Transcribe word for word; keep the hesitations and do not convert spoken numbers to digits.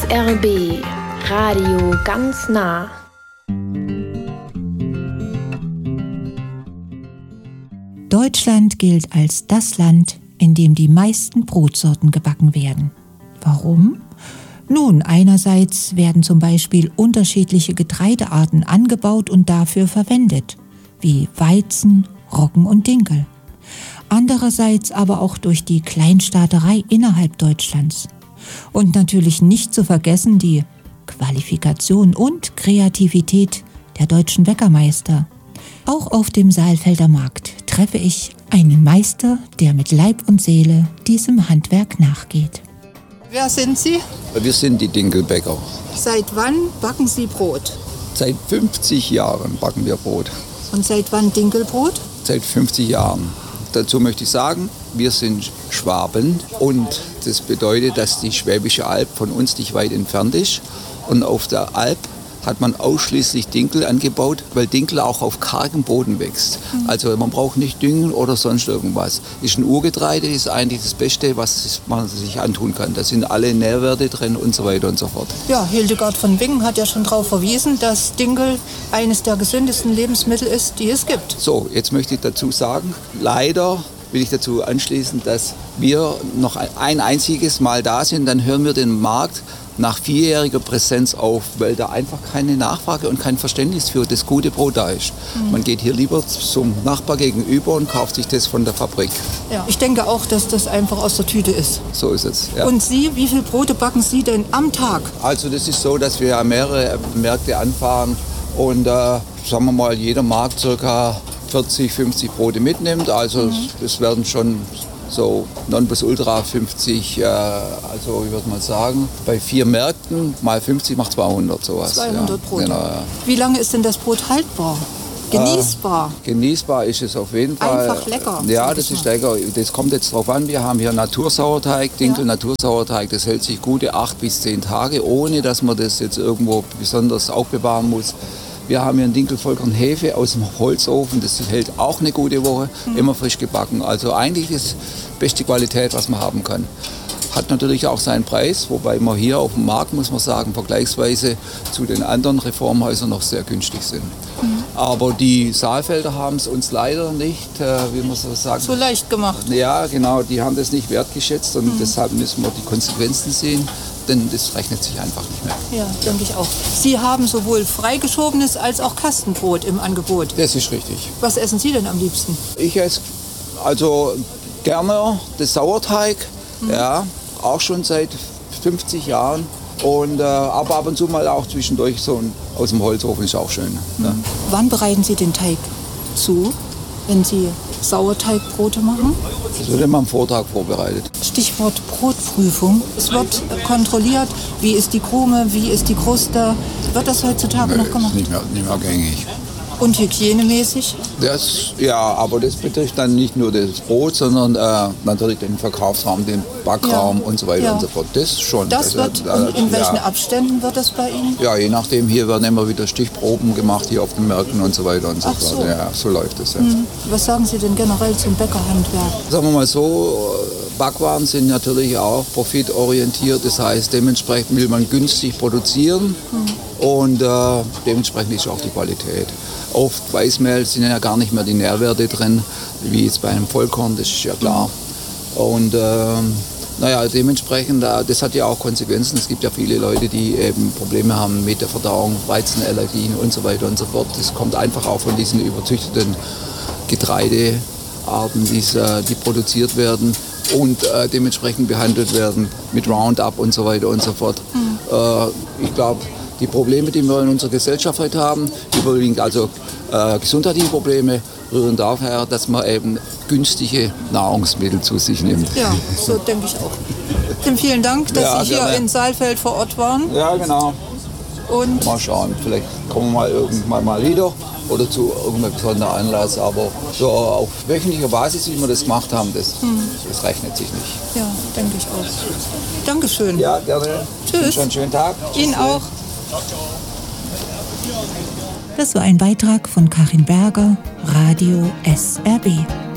R B Radio ganz nah. Deutschland gilt als das Land, in dem die meisten Brotsorten gebacken werden. Warum? Nun, einerseits werden zum Beispiel unterschiedliche Getreidearten angebaut und dafür verwendet, wie Weizen, Roggen und Dinkel. Andererseits aber auch durch die Kleinstaaterei innerhalb Deutschlands. Und natürlich nicht zu vergessen die Qualifikation und Kreativität der deutschen Bäckermeister. Auch auf dem Saalfelder Markt treffe ich einen Meister, der mit Leib und Seele diesem Handwerk nachgeht. Wer sind Sie? Wir sind die Dinkelbäcker. Seit wann backen Sie Brot? Seit fünfzig Jahren backen wir Brot. Und seit wann Dinkelbrot? Seit fünfzig Jahren. Dazu möchte ich sagen, wir sind Schwaben und das bedeutet, dass die Schwäbische Alb von uns nicht weit entfernt ist. Und auf der Alb hat man ausschließlich Dinkel angebaut, weil Dinkel auch auf kargem Boden wächst. Mhm. Also man braucht nicht düngen oder sonst irgendwas. Ist ein Urgetreide, ist eigentlich das Beste, was man sich antun kann. Da sind alle Nährwerte drin und so weiter und so fort. Ja, Hildegard von Bingen hat ja schon darauf verwiesen, dass Dinkel eines der gesündesten Lebensmittel ist, die es gibt. So, jetzt möchte ich dazu sagen, leider will ich dazu anschließen, dass wir noch ein einziges Mal da sind, dann hören wir den Markt nach vierjähriger Präsenz auf, weil da einfach keine Nachfrage und kein Verständnis für das gute Brot da ist. Mhm. Man geht hier lieber zum Nachbar gegenüber und kauft sich das von der Fabrik. Ja, ich denke auch, dass das einfach aus der Tüte ist. So ist es. Ja. Und Sie, wie viele Brote backen Sie denn am Tag? Also das ist so, dass wir mehrere Märkte anfahren und äh, sagen wir mal, jeder Markt circa vierzig, fünfzig Brote mitnimmt. Also mhm. es werden schon so Nonplusultra fünfzig, äh, also ich würde mal sagen, bei vier Märkten mal fünfzig macht zweihundert sowas. zweihundert ja. Brote. Genau, ja. Wie lange ist denn das Brot haltbar? Genießbar? Äh, genießbar ist es auf jeden Fall. Einfach lecker. Ja, das ist lecker. Das kommt jetzt drauf an. Wir haben hier Natursauerteig, Dinkel ja. Natursauerteig. Das hält sich gute acht bis zehn Tage, ohne dass man das jetzt irgendwo besonders aufbewahren muss. Wir haben hier einen Dinkelvollkornhefe aus dem Holzofen, das hält auch eine gute Woche, mhm. immer frisch gebacken. Also eigentlich ist beste Qualität, was man haben kann. Hat natürlich auch seinen Preis, wobei wir hier auf dem Markt, muss man sagen, vergleichsweise zu den anderen Reformhäusern noch sehr günstig sind. Mhm. Aber die Saalfelder haben es uns leider nicht, äh, wie man so sagt, so leicht gemacht. Ja, genau, die haben das nicht wertgeschätzt und mhm. deshalb müssen wir die Konsequenzen sehen. Denn das rechnet sich einfach nicht mehr. Ja, denke ich auch. Sie haben sowohl freigeschobenes als auch Kastenbrot im Angebot. Das ist richtig. Was essen Sie denn am liebsten? Ich esse also gerne das Sauerteig, mhm. ja, auch schon seit fünfzig Jahren. Und, äh, aber ab und zu mal auch zwischendurch so ein, aus dem Holzofen ist auch schön. Mhm. Ne? Wann bereiten Sie den Teig zu, wenn Sie Sauerteigbrote machen? Das wird immer am Vortag vorbereitet. Stichwort Brotprüfung. Es wird kontrolliert, wie ist die Krume, wie ist die Kruste. Wird das heutzutage nee, noch gemacht? Nicht mehr, nicht mehr gängig. Und hygienemäßig? Das, ja, aber das betrifft dann nicht nur das Brot, sondern äh, natürlich den Verkaufsraum, den Backraum ja. und so weiter ja. und so fort. Das schon. Das wird, also, und in welchen ja. Abständen wird das bei Ihnen? Ja, je nachdem. Hier werden immer wieder Stichproben gemacht, hier auf den Märkten und so weiter und so Ach fort. So. Ja, so läuft es. Ja. Mhm. Was sagen Sie denn generell zum Bäckerhandwerk? Sagen wir mal so, Backwaren sind natürlich auch profitorientiert. Das heißt, dementsprechend will man günstig produzieren mhm. und äh, dementsprechend ist auch die Qualität. Oft Weißmehl sind ja gar nicht mehr die Nährwerte drin, wie jetzt bei einem Vollkorn, das ist ja klar. Und äh, naja, dementsprechend, das hat ja auch Konsequenzen. Es gibt ja viele Leute, die eben Probleme haben mit der Verdauung, Weizenallergien und so weiter und so fort. Das kommt einfach auch von diesen überzüchteten Getreidearten, die produziert werden und äh, dementsprechend behandelt werden mit Roundup und so weiter und so fort. Mhm. Äh, ich glaube, die Probleme, die wir in unserer Gesellschaft heute haben, überwiegend also äh, gesundheitliche Probleme, rühren daher, dass man eben günstige Nahrungsmittel zu sich nimmt. Ja, so denke ich auch. Tim, vielen Dank, dass ja, Sie hier gerne. in Saalfeld vor Ort waren. Ja, genau. Und mal schauen, vielleicht kommen wir mal irgendwann mal wieder oder zu irgendeinem besonderen Anlass. Aber so auf wöchentlicher Basis, wie wir das gemacht haben, das, hm. das rechnet sich nicht. Ja, denke ich auch. Dankeschön. Ja, gerne. Tschüss. Einen schönen Tag. Ihnen Tschüss. auch. Das war ein Beitrag von Karin Berger, Radio S R B.